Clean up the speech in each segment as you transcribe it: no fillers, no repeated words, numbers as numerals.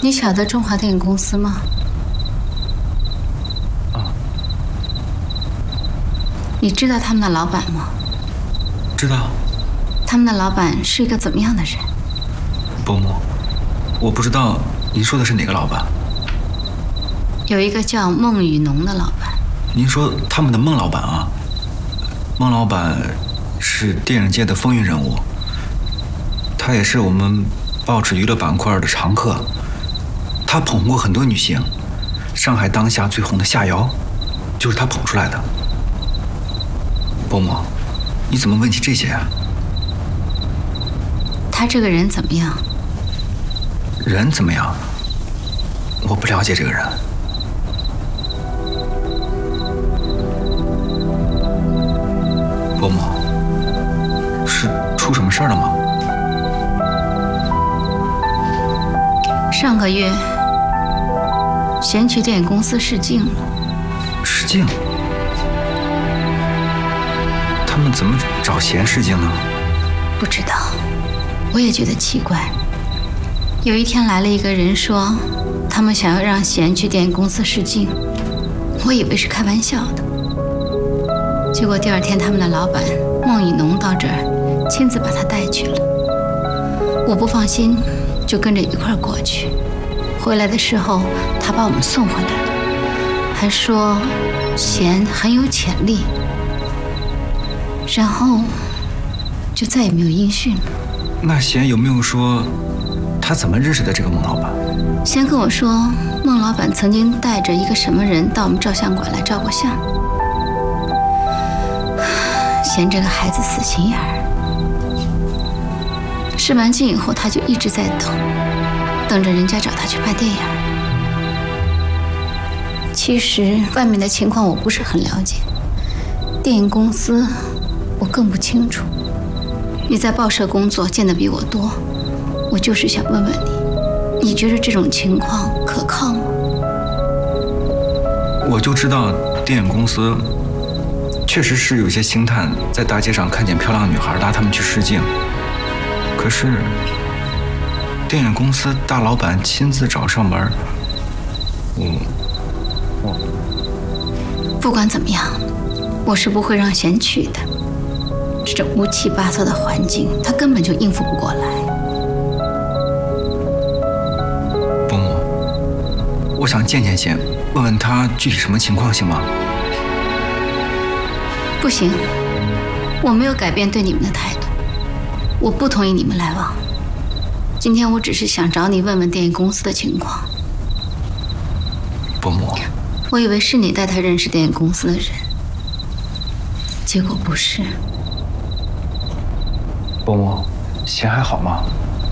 你晓得中华电影公司吗？ 啊。 你知道他们的老板吗？ 知道。 他们的老板是一个怎么样的人？ 伯母，我不知道您说的是哪个老板。 有一个叫孟雨农的老板。 您说他们的孟老板啊？孟老板是电影界的风云人物，他也是我们报纸娱乐板块的常客。他捧过很多女星，上海当下最红的夏瑶，就是他捧出来的。伯母，你怎么问起这些啊？ 他这个人怎么样？ 人怎么样？我不了解这个人。伯母，是出什么事儿了吗？ 上个月，贤渠电影公司试镜了。 试镜？他们怎么找贤试镜呢？ 不知道，我也觉得奇怪。有一天来了一个人说，他们想要让贤去电影公司试镜，我以为是开玩笑的。结果第二天，他们的老板孟雨农到这儿，亲自把他带去了。我不放心，就跟着一块儿过去。回来的时候，他把我们送回来了，还说贤很有潜力。然后就再也没有音讯了。 那贤有没有说他怎么认识的这个孟老板？ 贤跟我说，孟老板曾经带着一个什么人到我们照相馆来照过相。贤这个孩子死心眼儿，试完镜以后，他就一直在等着人家找他去拍电影。其实外面的情况我不是很了解，电影公司我更不清楚。你在报社工作，见得比我多，我就是想问问你，你觉得这种情况可靠吗？ 我就知道电影公司确实是有些星探在大街上看见漂亮女孩拉他们去试镜，可是电影公司大老板亲自找上门， 不管怎么样，我是不会让贤去的。这种乌七八糟的环境，他根本就应付不过来。 伯母，我想见见贤，问问他具体什么情况，行吗？ 不行，我没有改变对你们的态度，我不同意你们来往。今天我只是想找你问问电影公司的情况。 伯母， 我以为是你带他认识电影公司的人，结果不是。 伯母，贤还好吗？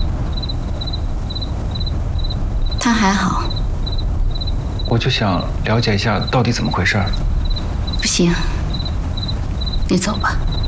他还好。 我就想了解一下到底怎么回事。 不行，你走吧。